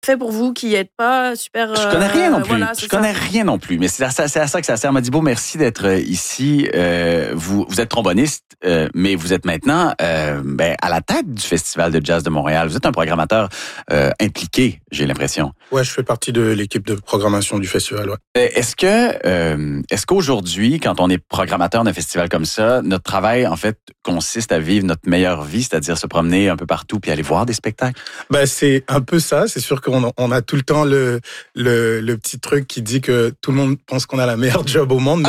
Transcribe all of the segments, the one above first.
fait pour vous qui n'êtes pas super... Je connais rien non plus. Voilà, je connais rien non plus. Mais c'est à ça que ça sert. Modibo, merci d'être ici. Vous êtes tromboniste, mais vous êtes maintenant à la tête du Festival de jazz de Montréal. Vous êtes un programmateur impliqué, j'ai l'impression. Ouais, je fais partie de l'équipe de programmation du festival. Ouais. Est-ce qu'aujourd'hui, quand on est programmateur d'un festival comme ça, notre travail, en fait, consiste à vivre notre meilleure vie, c'est-à-dire se promener un peu partout puis aller voir des spectacles? C'est un peu ça. C'est sûr qu'on a tout le temps le petit truc qui dit que tout le monde pense qu'on a la meilleure job au monde,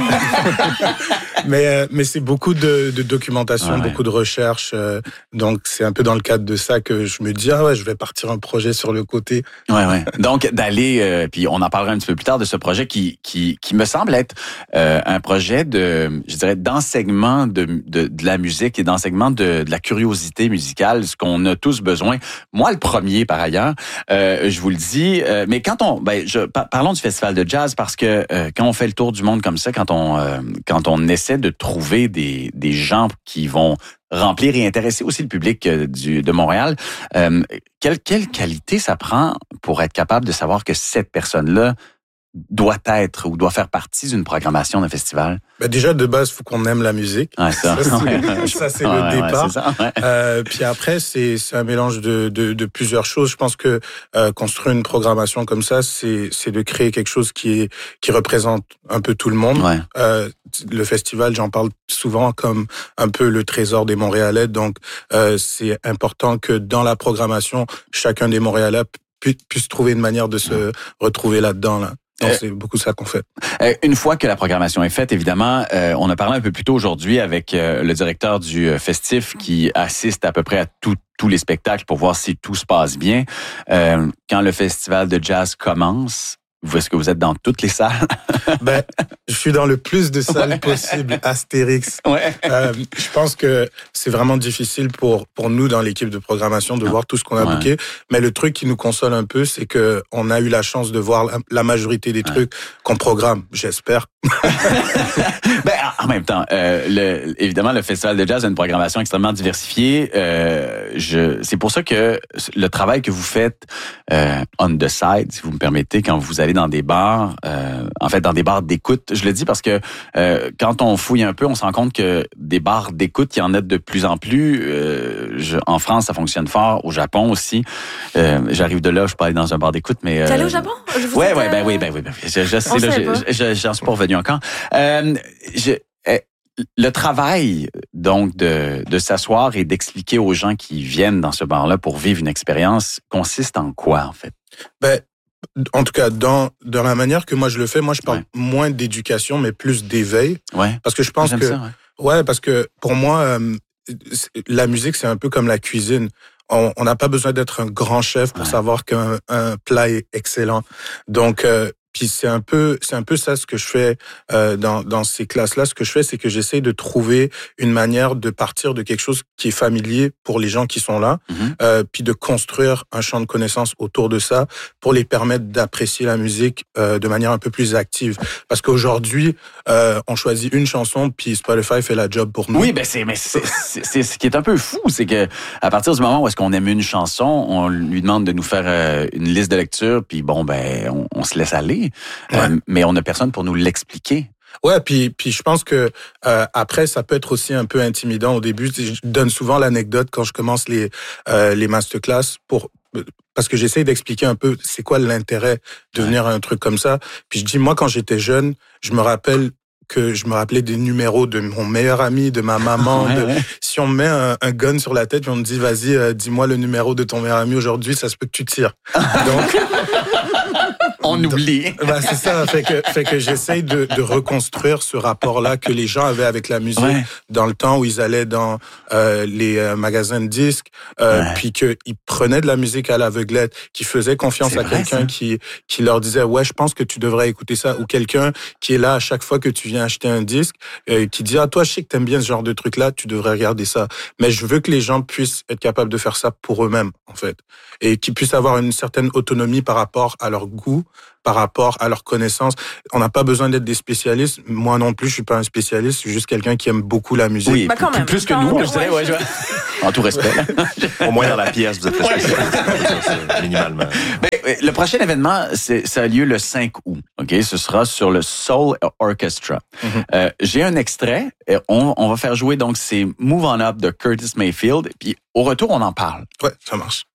mais c'est beaucoup de documentation, beaucoup de recherche. Donc, c'est un peu dans le cadre de ça que je me dis, je vais partir un projet sur le côté. Ouais. Donc, d'aller, puis on en parlera un petit peu plus tard de ce projet qui me semble être un projet d'enseignement de la musique et d'enseignement de la curiosité musicale, ce qu'on a tous besoin. Moi, le premier, par ailleurs, je vous le dis, mais parlons du festival de jazz parce que quand on fait le tour du monde comme ça, quand on essaie de trouver des gens qui vont remplir et intéresser aussi le public de Montréal, quelle qualité ça prend pour être capable de savoir que cette personne-là doit être ou doit faire partie d'une programmation d'un festival? Déjà, de base, il faut qu'on aime la musique. Ouais, ça c'est le départ. C'est ça, puis après, c'est un mélange de plusieurs choses. Je pense que construire une programmation comme ça, c'est de créer quelque chose qui représente un peu tout le monde. Ouais. Le festival, j'en parle souvent comme un peu le trésor des Montréalais. Donc, c'est important que dans la programmation, chacun des Montréalais puisse trouver une manière de se retrouver là-dedans, là. Donc, c'est beaucoup ça qu'on fait. Une fois que la programmation est faite, évidemment, on a parlé un peu plus tôt aujourd'hui avec le directeur du festif qui assiste à peu près à tous les spectacles pour voir si tout se passe bien. Quand le festival de jazz commence, est-ce que vous êtes dans toutes les salles? Je suis dans le plus de salles possible, Astérix. Ouais. Je pense que c'est vraiment difficile pour nous dans l'équipe de programmation de voir tout ce qu'on a booké. Mais le truc qui nous console un peu, c'est que on a eu la chance de voir la majorité des trucs qu'on programme, j'espère. En même temps, évidemment, le Festival de jazz a une programmation extrêmement diversifiée. C'est pour ça que le travail que vous faites on the side, si vous me permettez, quand vous allez dans des bars, dans des bars d'écoute, je le dis parce que quand on fouille un peu, on se rend compte que des bars d'écoute, il y en a de plus en plus. En France, ça fonctionne fort. Au Japon aussi. J'arrive de là, je peux aller dans un bar d'écoute, mais... T'es allé au Japon? Oui. J'en suis pas revenu encore. Le travail, donc, de s'asseoir et d'expliquer aux gens qui viennent dans ce bar-là pour vivre une expérience consiste en quoi, en fait? En tout cas, dans la manière que moi je le fais, moi je parle moins d'éducation, mais plus d'éveil. Ouais. Parce que je pense que... Ça, parce que pour moi, la musique, c'est un peu comme la cuisine. On n'a pas besoin d'être un grand chef pour savoir qu'un plat est excellent. Donc... Puis c'est un peu ça ce que je fais dans ces classes-là. Ce que je fais, c'est que j'essaie de trouver une manière de partir de quelque chose qui est familier pour les gens qui sont là, puis de construire un champ de connaissances autour de ça pour les permettre d'apprécier la musique de manière un peu plus active. Parce qu'aujourd'hui, on choisit une chanson, puis Spotify fait la job pour nous. Oui, c'est ce qui est un peu fou, c'est que à partir du moment où est-ce qu'on aime une chanson, on lui demande de nous faire une liste de lecture, puis on se laisse aller. Mais on n'a personne pour nous l'expliquer. Ouais, puis je pense que après ça peut être aussi un peu intimidant au début. Je donne souvent l'anecdote quand je commence les masterclass parce que j'essaie d'expliquer un peu c'est quoi l'intérêt de venir à un truc comme ça. Puis je dis moi quand j'étais jeune, je me rappelais des numéros de mon meilleur ami, de ma maman. Si on me met un gun sur la tête et on me dit vas-y, dis-moi le numéro de ton meilleur ami aujourd'hui, ça se peut que tu tires. Donc on oublie. C'est ça, fait que j'essaye de reconstruire ce rapport-là que les gens avaient avec la musique dans le temps où ils allaient dans les magasins de disques, puis qu'ils prenaient de la musique à l'aveuglette, qu'ils faisaient confiance à quelqu'un qui leur disait je pense que tu devrais écouter ça, ou quelqu'un qui est là à chaque fois que tu viens vient acheter un disque, qui dit toi je sais que t'aimes bien ce genre de truc là, tu devrais regarder ça. Mais je veux que les gens puissent être capables de faire ça pour eux-mêmes en fait, et qu'ils puissent avoir une certaine autonomie par rapport à leur goût, par rapport à leurs connaissances. On n'a pas besoin d'être des spécialistes. Moi non plus, je suis pas un spécialiste. Je suis juste quelqu'un qui aime beaucoup la musique. Oui, quand même. plus que nous, je dirais. Ouais, en tout respect. Au moins dans la pièce, vous êtes le spécialiste. Ça, minimalement. Ben, le prochain événement, ça a lieu le 5 août. Ok, ce sera sur le Soul Orchestra. J'ai un extrait. On va faire jouer donc c'est Move On Up de Curtis Mayfield. Puis au retour, on en parle. Ouais, ça marche.